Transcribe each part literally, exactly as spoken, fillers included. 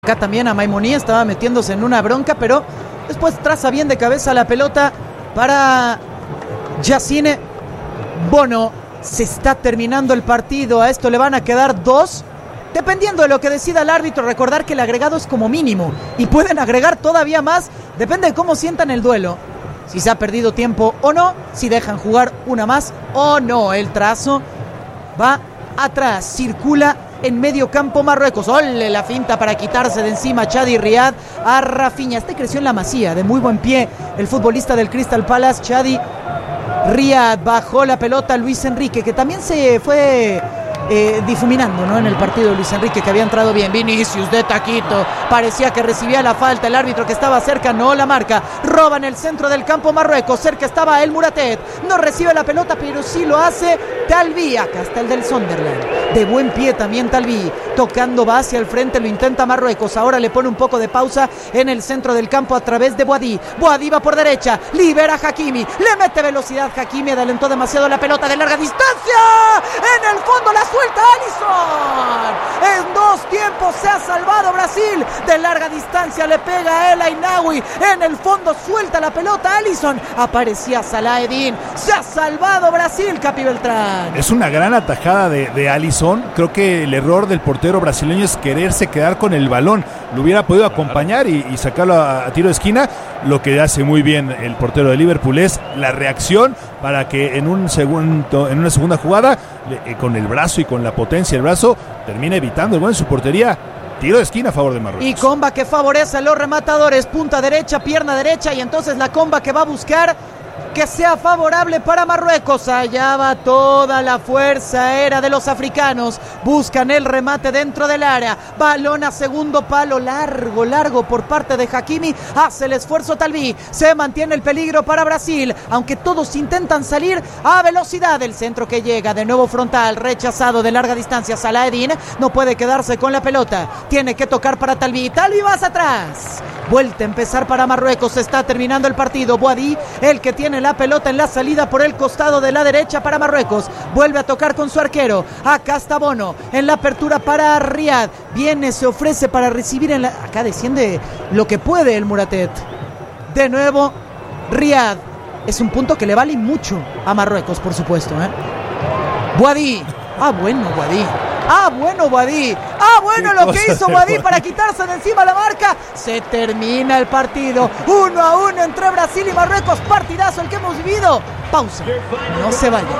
Acá también a Maimoní estaba metiéndose en una bronca, pero después traza bien de cabeza la pelota para Yacine Bono. Se está terminando el partido, a esto le van a quedar dos, dependiendo de lo que decida el árbitro. Recordar que el agregado es como mínimo y pueden agregar todavía más, depende de cómo sientan el duelo, si se ha perdido tiempo o no, si dejan jugar una más o no. El trazo va atrás, circula en medio campo Marruecos. ¡Ole! La finta para quitarse de encima Chadi Riad a Rafinha. Este creció en la Masía, de muy buen pie el futbolista del Crystal Palace, Chadi Riad. Bajó la pelota Luis Enrique, que también se fue eh, difuminando, ¿no? En el partido Luis Enrique, que había entrado bien. Vinicius de taquito, parecía que recibía la falta. El árbitro que estaba cerca no la marca. Roba en el centro del campo Marruecos. Cerca estaba el Muratet. No recibe la pelota, pero sí lo hace Talbi. Acá está el del Sunderland. De buen pie también Talbi. Tocando, va hacia el frente, lo intenta Marruecos. Ahora le pone un poco de pausa en el centro del campo a través de Boadí. Boadí va por derecha, libera a Hakimi. Le mete velocidad Hakimi, adelantó demasiado la pelota de larga distancia. En el fondo la suelta Alisson. En dos tiempos se ha salvado Brasil. De larga distancia le pega a El Ainaoui. En el fondo suelta la pelota Alisson. Aparecía Salah-Eddin. Se ha salvado Brasil, Capi Beltrán. Es una gran atajada de, de Alisson. Creo que el error del portero brasileño es quererse quedar con el balón. Lo hubiera podido acompañar y, y sacarlo a, a tiro de esquina. Lo que hace muy bien el portero de Liverpool es la reacción para que en un segundo, en una segunda jugada, le, eh, con el brazo y con la potencia del brazo, termine evitando el gol en su portería. Tiro de esquina a favor de Marruecos. Y comba que favorece a los rematadores. Punta derecha, pierna derecha, y entonces la comba que va a buscar que sea favorable para Marruecos. Allá va toda la fuerza aérea de los africanos. Buscan el remate dentro del área. Balón a segundo palo. Largo, largo por parte de Hakimi. Hace el esfuerzo Talbi. Se mantiene el peligro para Brasil, aunque todos intentan salir a velocidad. El centro que llega de nuevo frontal, rechazado de larga distancia. Salah-Eddin no puede quedarse con la pelota. Tiene que tocar para Talbi. Talbi va hacia atrás. Vuelta a empezar para Marruecos. Se está terminando el partido. Boadí, el que tiene la pelota en la salida por el costado de la derecha para Marruecos. Vuelve a tocar con su arquero. Acá está Bono en la apertura para Riad. Viene, se ofrece para recibir en la... Acá desciende lo que puede el Muratet. De nuevo Riad. Es un punto que le vale mucho a Marruecos, por supuesto, ¿eh? Boadí. Ah, bueno, Boadí. Ah, bueno, Boadí. Ah, bueno, lo que hizo Boadí para quitarse de encima la marca. Se termina el partido. Uno a uno entre Brasil y Marruecos. Partidazo el que hemos vivido. Pausa. No se vayan.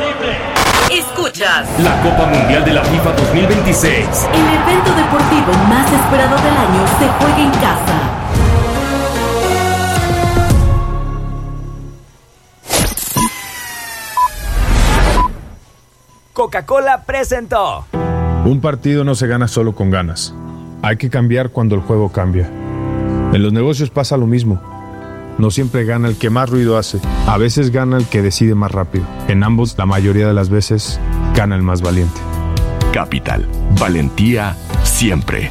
Escuchas la Copa Mundial de la FIFA dos mil veintiséis. El evento deportivo más esperado del año se juega en casa. Coca-Cola presentó. Un partido no se gana solo con ganas. Hay que cambiar cuando el juego cambia. En los negocios pasa lo mismo. No siempre gana el que más ruido hace. A veces gana el que decide más rápido. En ambos, la mayoría de las veces, gana el más valiente. Capital. Valentía siempre.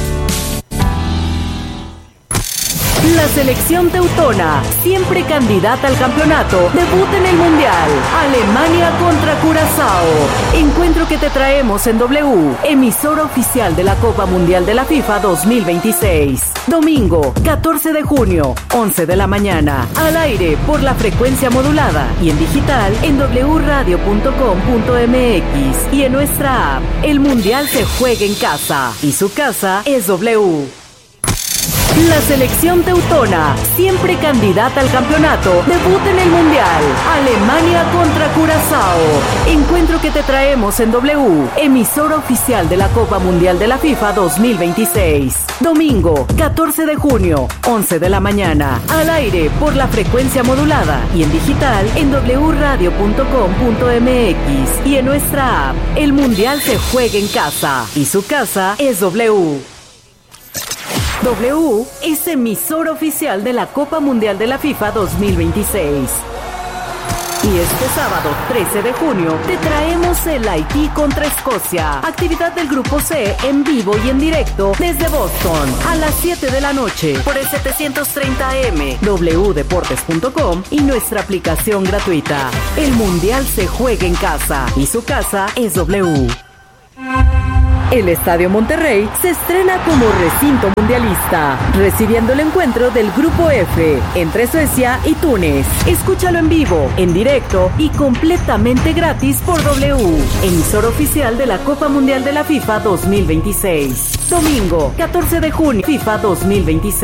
La selección teutona, siempre candidata al campeonato, debuta en el Mundial. Alemania contra Curazao. Encuentro que te traemos en W, emisora oficial de la Copa Mundial de la FIFA dos mil veintiséis. Domingo, catorce de junio, once de la mañana. Al aire por la frecuencia modulada y en digital en doble radio punto com punto m x y en nuestra app. El Mundial se juega en casa y su casa es W. La selección teutona, siempre candidata al campeonato, debuta en el Mundial. Alemania contra Curazao. Encuentro que te traemos en W, emisora oficial de la Copa Mundial de la FIFA dos mil veintiséis. Domingo, catorce de junio, once de la mañana. Al aire por la frecuencia modulada y en digital en doble radio punto com punto m x y en nuestra app. El Mundial se juega en casa y su casa es W. W es emisora oficial de la Copa Mundial de la FIFA dos mil veintiséis. Y este sábado trece de junio te traemos el Haití contra Escocia. Actividad del Grupo C en vivo y en directo desde Boston a las siete de la noche por el setecientos treinta A M, w deportes punto com y nuestra aplicación gratuita. El Mundial se juega en casa y su casa es W. El Estadio Monterrey se estrena como recinto mundialista, recibiendo el encuentro del Grupo F entre Suecia y Túnez. Escúchalo en vivo, en directo y completamente gratis por W, emisor oficial de la Copa Mundial de la FIFA dos mil veintiséis. Domingo, catorce de junio, FIFA dos mil veintiséis.